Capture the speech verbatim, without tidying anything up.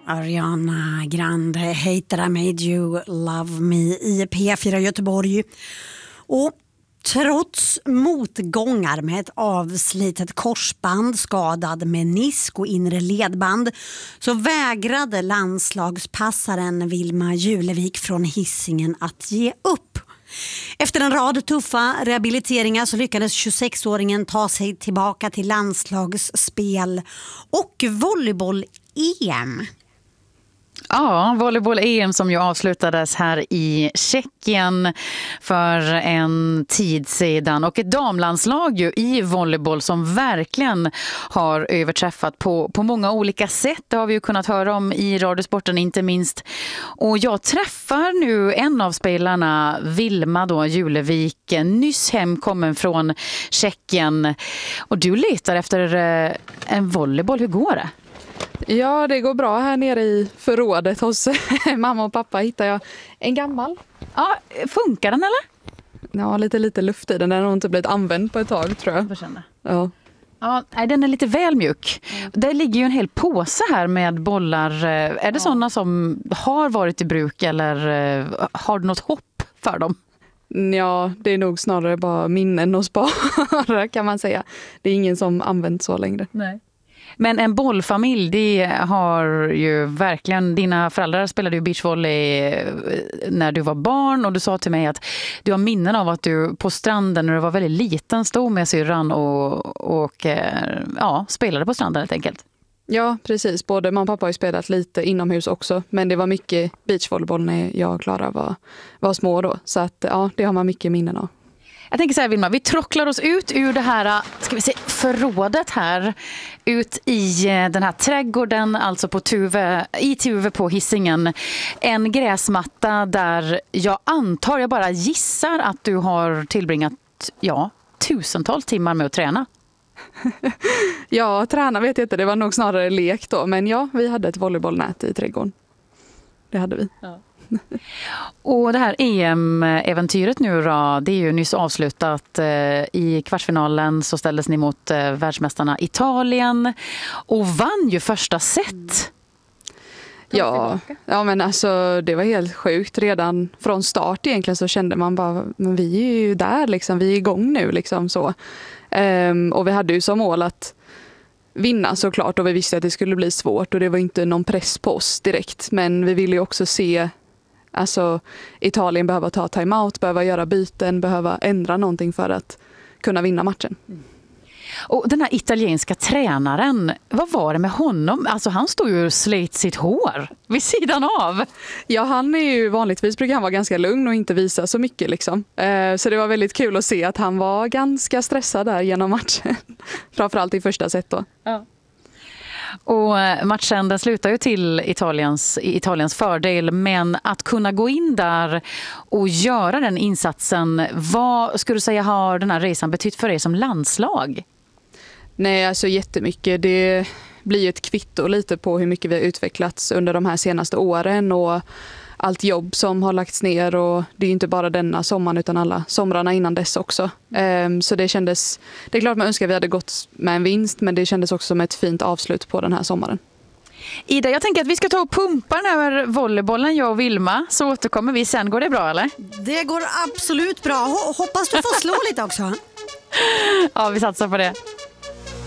Ariana Grande, Hate I Made You Love Me i P fyra Göteborg. Och trots motgångar med ett avslitet korsband, skadad menisk och inre ledband, så vägrade landslagspassaren Vilma Julevik från Hisingen att ge upp. Efter en rad tuffa rehabiliteringar så lyckades tjugosexåringen ta sig tillbaka till landslagsspel och volleyboll-E M. Ja, volleyboll-E M som ju avslutades här i Tjeckien för en tid sedan. Och ett damlandslag ju i volleyboll som verkligen har överträffat på, på många olika sätt. Det har vi ju kunnat höra om i Radiosporten inte minst. Och jag träffar nu en av spelarna, Vilma då, Julevik, nyss hemkommen från Tjeckien. Och du letar efter en volleyboll, hur går det? Ja, det går bra här nere i förrådet hos mamma och pappa. Hittar jag en gammal. Ja, funkar den eller? Ja, lite lite luft i den. Den har inte blivit använd på ett tag, tror jag. jag ja. Ja, den är lite väl mjuk. Mm. Det ligger ju en hel påse här med bollar. Är det ja. sådana som har varit i bruk eller har du något hopp för dem? Ja, det är nog snarare bara minnen och spara kan man säga. Det är ingen som använt så längre. Nej. Men en bollfamilj, det har ju verkligen, dina föräldrar spelade ju beachvolley när du var barn och du sa till mig att du har minnen av att du på stranden när du var väldigt liten stod med syrran och, och ja, spelade på stranden helt enkelt. Ja, precis. Både mamma och pappa har ju spelat lite inomhus också, men det var mycket beachvolleyboll när jag och Klara var, var små då. Så att ja, det har man mycket minnen av. Jag tänker så här, Vilma, vi trocklar oss ut ur det här, ska vi se, förrådet här, ut i den här trädgården, alltså på Tuve, i Tuve på Hisingen. En gräsmatta där jag antar, jag bara gissar att du har tillbringat, ja, tusentals timmar med att träna. Ja, träna vet jag inte, det var nog snarare lek då, men ja, vi hade ett volleybollnät i trädgården. Det hade vi. Ja. Och det här E M-äventyret nu då, det är ju nyss avslutat. I kvartsfinalen så ställdes ni mot världsmästarna Italien och vann ju första set. Ja, ja, men alltså det var helt sjukt. Redan från start egentligen så kände man bara, men vi är ju där liksom, vi är igång nu liksom så. Um, och vi hade ju som mål att vinna såklart och vi visste att det skulle bli svårt och det var inte någon press på oss direkt. Men vi ville ju också se, alltså Italien behöva ta timeout, behöva göra byten, behöva ändra någonting för att kunna vinna matchen. Mm. Och den här italienska tränaren, vad var det med honom? Alltså han stod ju och slet sitt hår vid sidan av. Ja, han är ju vanligtvis brukar han vara ganska lugn och inte visa så mycket liksom. Eh, så det var väldigt kul att se att han var ganska stressad där genom matchen. Framförallt i första set då. Ja. Och matchen den slutar ju till Italiens, Italiens fördel, men att kunna gå in där och göra den insatsen, vad skulle du säga har den här resan betytt för er som landslag? Nej, alltså jättemycket. Det blir ju ett kvitto lite på hur mycket vi har utvecklats under de här senaste åren och allt jobb som har lagts ner och det är ju inte bara denna sommaren utan alla somrarna innan dess också. Um, så det kändes, det är klart man önskar att vi hade gått med en vinst men det kändes också som ett fint avslut på den här sommaren. Ida, jag tänker att vi ska ta och pumpa den här volleybollen, jag och Vilma, så återkommer vi sen. Går det bra eller? Det går absolut bra. Hoppas du får slå lite också. Ja, vi satsar på det.